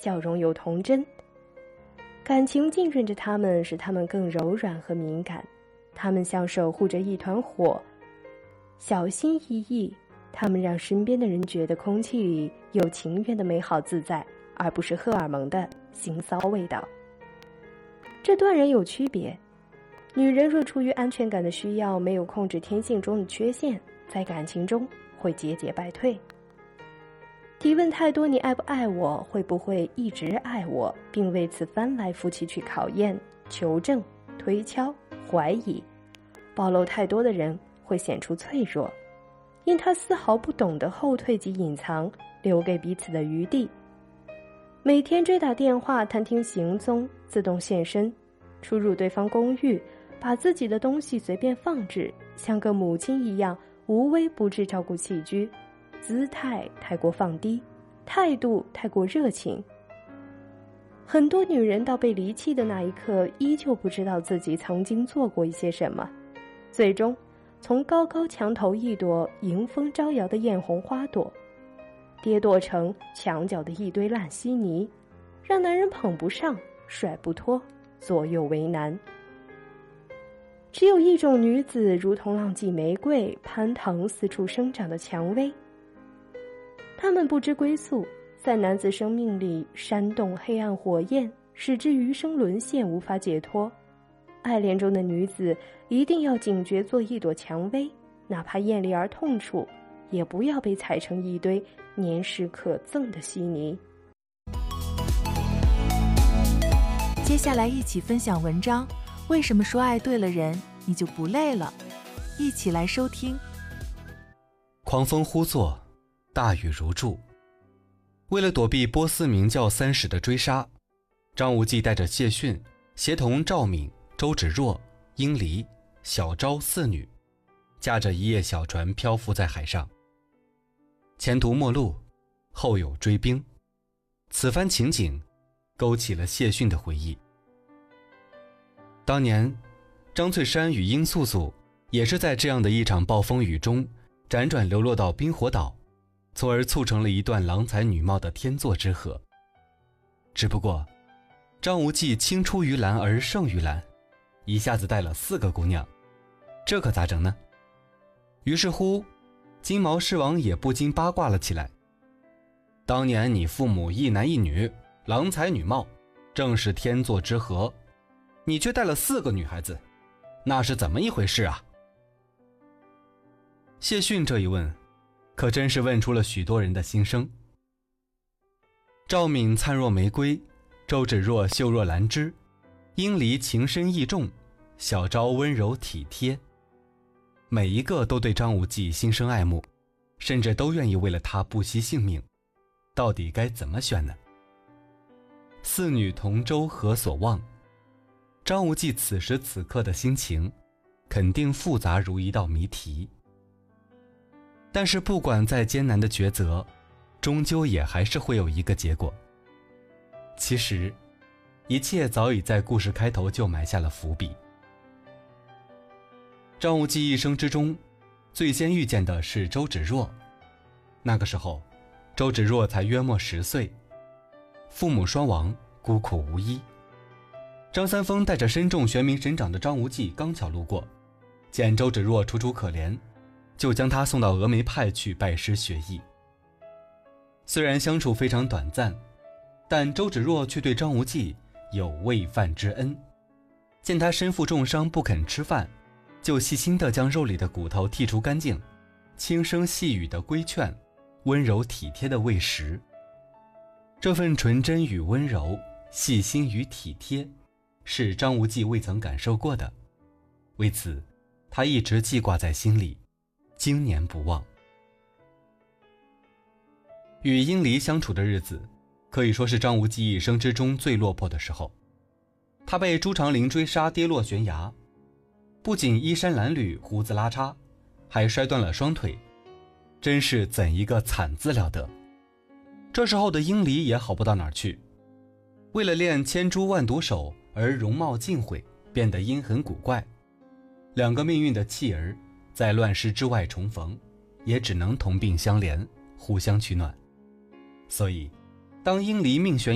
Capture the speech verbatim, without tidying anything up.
笑容有童真。感情浸润着他们，使他们更柔软和敏感。他们像守护着一团火，小心翼翼。他们让身边的人觉得空气里有情缘的美好自在，而不是荷尔蒙的腥骚味道。这断然有区别。女人若出于安全感的需要，没有控制天性中的缺陷，在感情中会节节败退。提问太多你爱不爱我，会不会一直爱我，并为此翻来覆去去考验、求证、推敲、怀疑，暴露太多的人会显出脆弱，因他丝毫不懂得后退及隐藏，留给彼此的余地。每天追打电话探听行踪，自动现身，出入对方公寓，把自己的东西随便放置，像个母亲一样无微不至照顾起居，姿态太过放低，态度太过热情。很多女人到被离弃的那一刻，依旧不知道自己曾经做过一些什么，最终从高高墙头一朵迎风招摇的艳红花朵，跌堕成墙角的一堆烂稀泥，让男人捧不上，甩不脱，左右为难。只有一种女子，如同浪迹玫瑰，攀藤四处生长的蔷薇。她们不知归宿，在男子生命里煽动黑暗火焰，使之余生沦陷，无法解脱。爱恋中的女子一定要警觉做一朵蔷薇，哪怕艳丽而痛楚，也不要被踩成一堆粘实可憎的稀泥。 接下来一起分享文章，为什么说爱对了人，你就不累了？一起来收听。 狂风忽作，大雨如注。为了躲避波斯明教三使的追杀，张无忌带着谢逊，协同赵敏、周芷若、殷离、小昭四女，驾着一叶小船漂浮在海上。前途陌路，后有追兵。此番情景勾起了谢逊的回忆。当年张翠山与殷素素也是在这样的一场暴风雨中辗转流落到冰火岛，从而促成了一段郎才女貌的天作之合。只不过张无忌青出于蓝而胜于蓝，一下子带了四个姑娘，这可咋整呢？于是乎金毛狮王也不禁八卦了起来。当年你父母一男一女，郎才女貌，正是天作之合，你却带了四个女孩子，那是怎么一回事啊？谢逊这一问，可真是问出了许多人的心声。赵敏灿若玫瑰，周芷若秀若兰芝，殷离情深意重，小昭温柔体贴，每一个都对张无忌心生爱慕，甚至都愿意为了他不惜性命。到底该怎么选呢？四女同舟何所望？张无忌此时此刻的心情肯定复杂如一道谜题。但是不管再艰难的抉择，终究也还是会有一个结果。其实一切早已在故事开头就埋下了伏笔。张无忌一生之中最先遇见的是周芷若，那个时候周芷若才约莫十岁，父母双亡，孤苦无依。张三丰带着身中玄冥神掌的张无忌刚巧路过，见周芷若楚楚可怜，就将她送到峨眉派去拜师学艺。虽然相处非常短暂，但周芷若却对张无忌有喂饭之恩。见他身负重伤不肯吃饭，就细心地将肉里的骨头剔除干净，轻声细语的规劝，温柔体贴的喂食。这份纯真与温柔，细心与体贴，是张无忌未曾感受过的，为此他一直记挂在心里，经年不忘。与殷离相处的日子可以说是张无忌一生之中最落魄的时候。他被朱长林追杀，跌落悬崖，不仅衣衫褴褛，胡子拉碴，还摔断了双腿，真是怎一个惨字了得。这时候的殷离也好不到哪儿去，为了练千珠万毒手而容貌尽毁，变得阴狠古怪。两个命运的弃儿在乱世之外重逢，也只能同病相怜，互相取暖。所以当殷离命悬